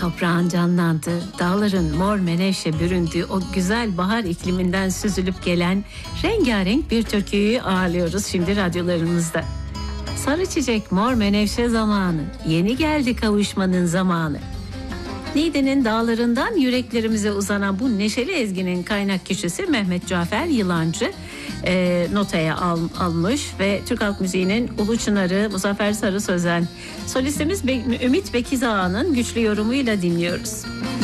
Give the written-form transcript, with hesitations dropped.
Toprağın canlandığı, dağların mor menevşe büründüğü o güzel bahar ikliminden süzülüp gelen rengarenk bir türküyü ağırlıyoruz şimdi radyolarımızda. Sarı çiçek mor menevşe zamanı, yeni geldi kavuşmanın zamanı. Niğde'nin dağlarından yüreklerimize uzanan bu neşeli ezginin kaynak kişisi Mehmet Cafer Yılancı notaya almış ve Türk Halk Müziği'nin ulu çınarı Muzaffer Sarı Sözen, solistimiz Ümit Bekiz Ağa'nın güçlü yorumuyla dinliyoruz.